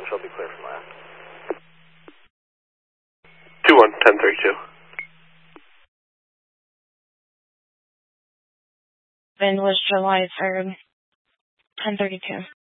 shall be clear from last. 21-1032. Wind was July 3rd, 1032.